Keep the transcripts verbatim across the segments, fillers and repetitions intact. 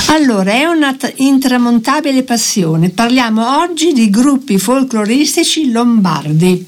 Allora, è una t- intramontabile passione. Parliamo oggi di gruppi folcloristici lombardi.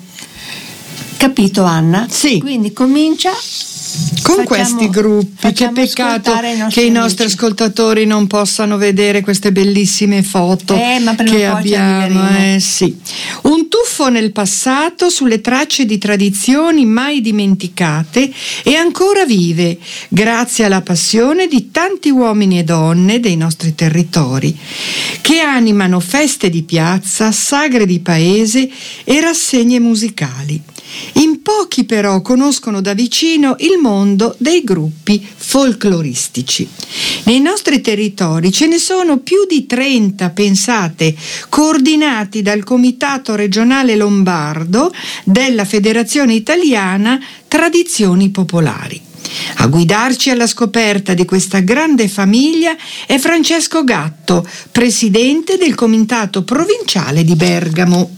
Capito, Anna? Sì. Quindi comincia con facciamo, questi gruppi. Che peccato i che i nostri amici. ascoltatori non possano vedere queste bellissime foto eh, ma che abbiamo. Eh, sì. Un tuffo nel passato sulle tracce di tradizioni mai dimenticate e ancora vive, grazie alla passione di tanti uomini e donne dei nostri territori, che animano feste di piazza, sagre di paese e rassegne musicali. In pochi però conoscono da vicino il mondo dei gruppi folcloristici. Nei nostri territori ce ne sono più di trenta, pensate, coordinati dal Comitato Regionale Lombardo della Federazione Italiana Tradizioni Popolari. A guidarci alla scoperta di questa grande famiglia è Francesco Gatto, presidente del Comitato Provinciale di Bergamo.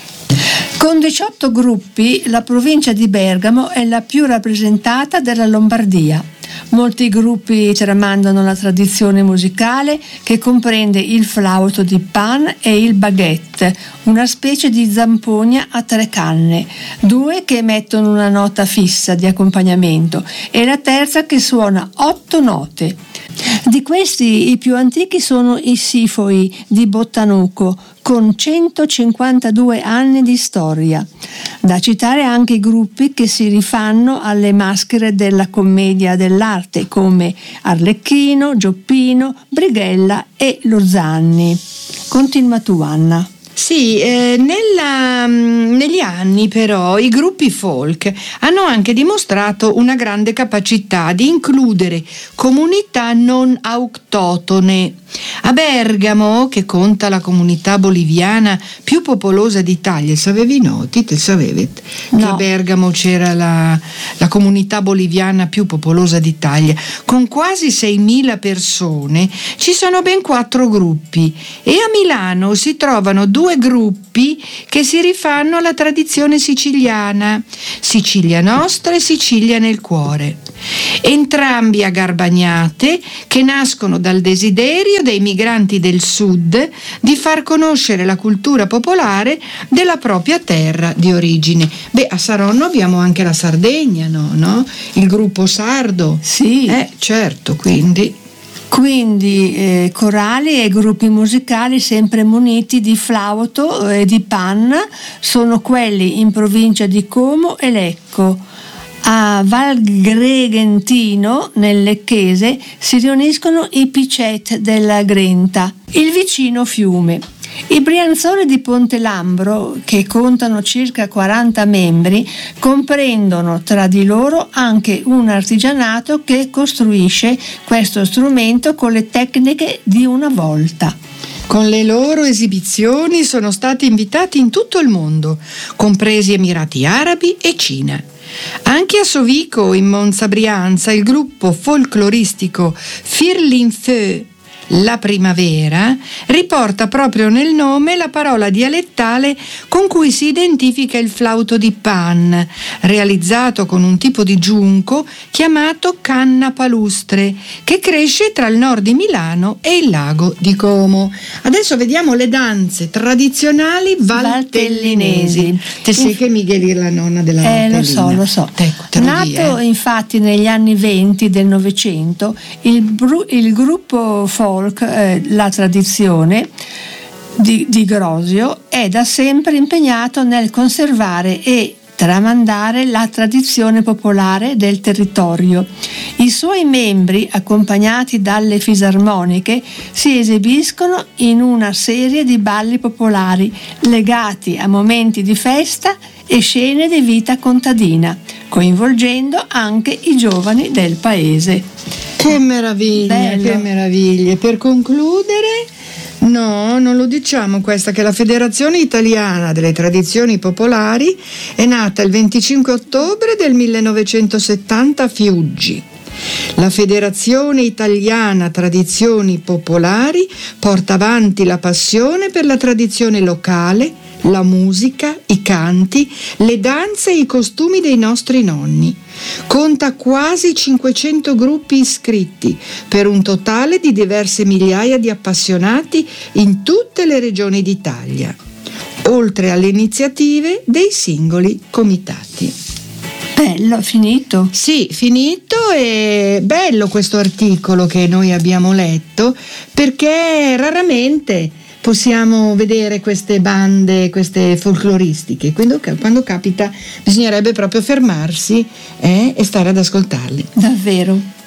Con diciotto gruppi, la provincia di Bergamo è la più rappresentata della Lombardia. Molti gruppi tramandano la tradizione musicale che comprende il flauto di Pan e il baguette, una specie di zampogna a tre canne, due che emettono una nota fissa di accompagnamento e la terza che suona otto note. Di questi i più antichi sono i Sifoi di Bottanuco, con centocinquantadue anni di storia. Da citare anche i gruppi che si rifanno alle maschere della commedia dell'arte come Arlecchino, Gioppino, Brighella e Lozanni. Continua tu, Anna. Sì, eh, nella, negli anni però i gruppi folk hanno anche dimostrato una grande capacità di includere comunità non autoctone. A Bergamo, che conta la comunità boliviana più popolosa d'Italia, sapevi noti? Te sapevi? No. Che a Bergamo c'era la, la comunità boliviana più popolosa d'Italia, con quasi seimila persone, ci sono ben quattro gruppi e a Milano si trovano due gruppi che si rifanno alla tradizione siciliana, Sicilia Nostra e Sicilia nel Cuore. Entrambi a Garbagnate, che nascono dal desiderio dei migranti del sud di far conoscere la cultura popolare della propria terra di origine. Beh, a Saronno abbiamo anche la Sardegna, no? no? Il gruppo sardo. Sì. Eh, certo, quindi... Quindi eh, corali e gruppi musicali sempre muniti di flauto e di pan sono quelli in provincia di Como e Lecco. A Val Gregentino, nel Lecchese, si riuniscono i Picet della Grenta, il vicino fiume. I Brianzoli di Ponte Lambro, che contano circa quaranta membri, comprendono tra di loro anche un artigianato che costruisce questo strumento con le tecniche di una volta. Con le loro esibizioni sono stati invitati in tutto il mondo, compresi Emirati Arabi e Cina. Anche a Sovico, in Monza Brianza, il gruppo folcloristico Firlinfeu, la primavera, riporta proprio nel nome la parola dialettale con cui si identifica il flauto di Pan, realizzato con un tipo di giunco chiamato canna palustre, che cresce tra il nord di Milano e il lago di Como. Adesso vediamo le danze tradizionali valtellinesi. Te sai che Miguel è la nonna della Eh, Valtellina? lo so, lo so. Ecco, te lo Nato dico, eh. infatti negli anni venti del Novecento, il, bru- il gruppo folk eh, La Tradizione di, di Grosio è da sempre impegnato nel conservare e tramandare la tradizione popolare del territorio. I suoi membri, accompagnati dalle fisarmoniche, si esibiscono in una serie di balli popolari legati a momenti di festa e scene di vita contadina, coinvolgendo anche i giovani del paese. Che meraviglia, Bello. che meraviglie. Per concludere, no, non lo diciamo questa, che la Federazione Italiana delle Tradizioni Popolari è nata il venticinque ottobre del millenovecentosettanta a Fiuggi. La Federazione Italiana Tradizioni Popolari porta avanti la passione per la tradizione locale la musica, i canti, le danze e i costumi dei nostri nonni. Conta quasi cinquecento gruppi iscritti, per un totale di diverse migliaia di appassionati in tutte le regioni d'Italia, oltre alle iniziative dei singoli comitati. Bello, finito? Sì, finito, e bello questo articolo che noi abbiamo letto, perché raramente possiamo vedere queste bande, queste folcloristiche. Quando, quando capita bisognerebbe proprio fermarsi eh, e stare ad ascoltarli. Davvero.